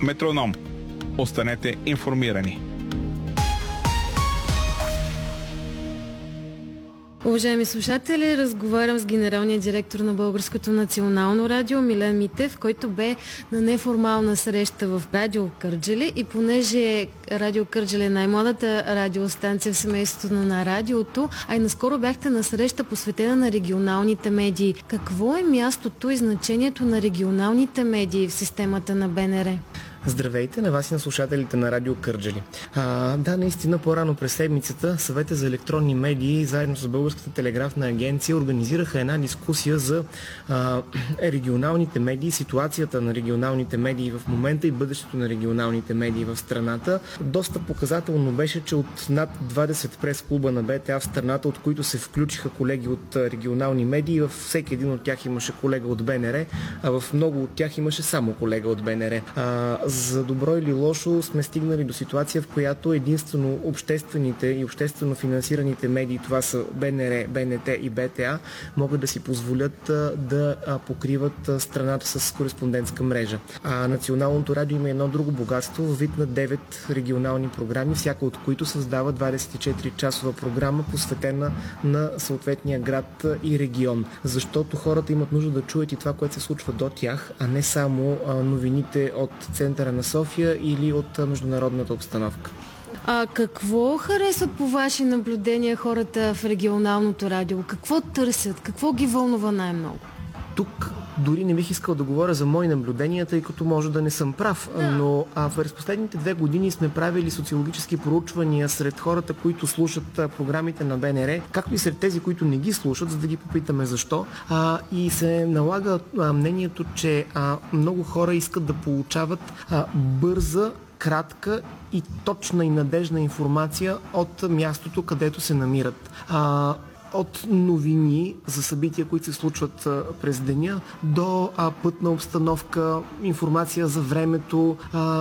Метроном. Останете информирани. Уважаеми слушатели, разговарям с генералния директор на Българското национално радио Милен Митев, който бе на неформална среща в Радио Кърджали. И понеже Радио Кърджали е най-младата радиостанция в семейството на радиото, а и наскоро бяхте на среща посветена на регионалните медии. Какво е мястото и значението на регионалните медии в системата на БНР? Здравейте на вас и на слушателите на Радио Кърджали. Да, наистина по-рано през седмицата Съвета за електронни медии заедно с Българската телеграфна агенция организираха една дискусия за регионалните медии, ситуацията на регионалните медии в момента и бъдещето на регионалните медии в страната. Доста показателно беше, че от над 20 прес-клуба на БТА в страната, от които се включиха колеги от регионални медии, във всеки един от тях имаше колега от БНР, а в много от тях имаше само колега от БНР. За добро или лошо сме стигнали до ситуация, в която единствено обществените и обществено финансираните медии, това са БНР, БНТ и БТА, могат да си позволят да покриват страната с кореспондентска мрежа. Националното радио има едно друго богатство във вид на 9 регионални програми, всяка от които създава 24-часова програма, посветена на съответния град и регион. Защото хората имат нужда да чуят и това, което се случва до тях, а не само новините от центъра на София или от международната обстановка. Какво харесват по ваши наблюдения хората в регионалното радио? Какво търсят? Какво ги вълнува най-много? Тук дори не бих искал да говоря за мои наблюдения, тъй като може да не съм прав, но през последните 2 години сме правили социологически проучвания сред хората, които слушат програмите на БНР, както и сред тези, които не ги слушат, за да ги попитаме защо. И се налага мнението, че много хора искат да получават бърза, кратка и точна и надежна информация от мястото, където се намират. От новини за събития, които се случват през деня, до пътна обстановка, информация за времето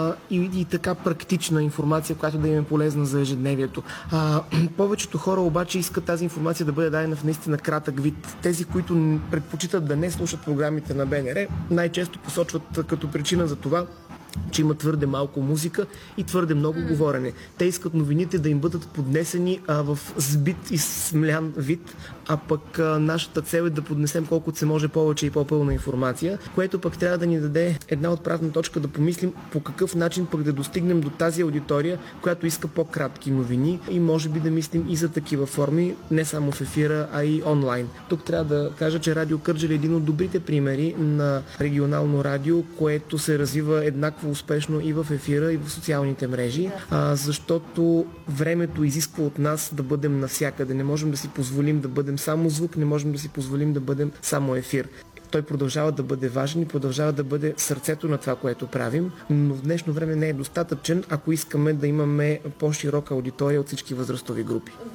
и така практична информация, която да им е полезна за ежедневието. Повечето хора обаче искат тази информация да бъде дадена в наистина кратък вид. Тези, които предпочитат да не слушат програмите на БНР, най-често посочват като причина за това, че има твърде малко музика и твърде много говорене. Те искат новините да им бъдат поднесени в сбит и смлян вид, а пък нашата цел е да поднесем колкото се може повече и по-пълна информация, което пък трябва да ни даде една отправна точка да помислим по какъв начин пък да достигнем до тази аудитория, която иска по-кратки новини и може би да мислим и за такива форми, не само в ефира, а и онлайн. Тук трябва да кажа, че Радио Кърджали е един от добрите примери на регионално радио, което се развива еднакво успешно и в ефира, и в социалните мрежи, защото времето изисква от нас да бъдем навсякъде. Не можем да си позволим да бъдем само звук, не можем да си позволим да бъдем само ефир. Той продължава да бъде важен и продължава да бъде сърцето на това, което правим, но в днешно време не е достатъчен, ако искаме да имаме по-широка аудитория от всички възрастови групи.